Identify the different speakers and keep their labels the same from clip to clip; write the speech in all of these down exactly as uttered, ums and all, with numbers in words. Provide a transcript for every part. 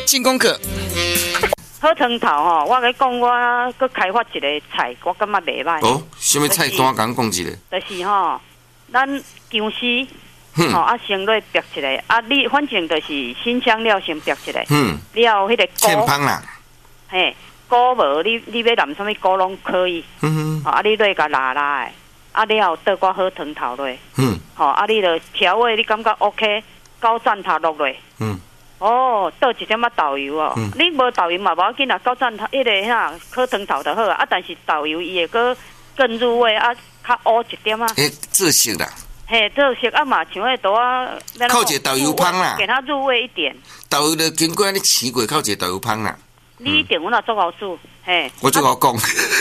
Speaker 1: 进攻课。
Speaker 2: 好汤头吼，我甲你讲，我佮开发一个菜，我感觉袂歹。
Speaker 1: 哦，什么菜单讲讲一个？
Speaker 2: 就是吼，咱姜丝，吼啊，先来煸一个，啊，你反正就是新香料先煸一个。嗯。了迄个
Speaker 1: 芡芳啦。
Speaker 2: 嘿，菇无你你要淋什么菇拢可以。嗯哼。啊，你落甲拉拉的，啊，了倒寡好汤头落。嗯。吼，啊，你着调味，你感觉 OK， 高赞头落落。嗯。哦，倒一点仔豆油哦，嗯、你无豆油嘛无要紧啊，高赞头迄个啥烤汤头就好啊。啊，但是豆油伊会搁更入味啊，较乌一点啊。
Speaker 1: 诶，做色啦。
Speaker 2: 嘿，做色啊嘛，像迄倒啊，
Speaker 1: 靠一个豆油香啦，
Speaker 2: 给它入味一点。
Speaker 1: 豆油就经过你煸过，靠一个豆油香啦。
Speaker 2: 你一定我那做好煮，嘿。
Speaker 1: 我就好讲。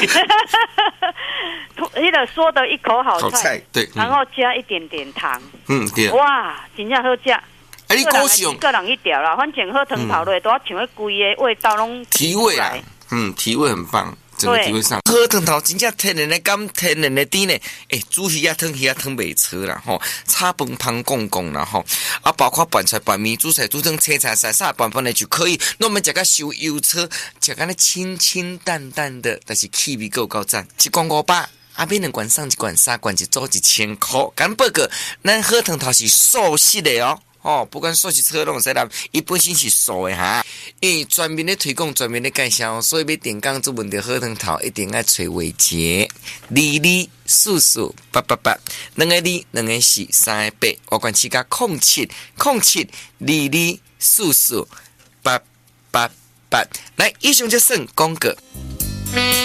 Speaker 2: 迄个说的一口好菜，
Speaker 1: 好菜对，
Speaker 2: 然后加一点点糖。
Speaker 1: 嗯，对。
Speaker 2: 哇，真正好食。
Speaker 1: 啊，你高雄
Speaker 2: 个人一条啦，反正好汤头类，都要像迄规个味道拢
Speaker 1: 提味啦，嗯，提味很棒，整个提味上。好汤头真正天然的甘，天然的甜呢。诶，煮鱼啊汤鱼啊汤袂错啦吼，炒饭汤公公啦吼，啊，包括拌菜拌面、煮菜煮汤、切菜晒晒拌拌的就可以。那我们食个烧油车，食个那清清淡淡的，但是气味够高赞。一罐五百。啊，买两罐送一罐，三罐一组一千块。敢报告，咱好汤头是素食的哦。哦，不管素食车拢使啦，伊本身是素的哈。伊专门咧推广，专门咧介绍，所以要点讲做问题好汤头，一定要找维杰、李李、素素八八八，两个李，两个四，三个八，我管七加空七空七，李李素素八八八。来，以上就算广告。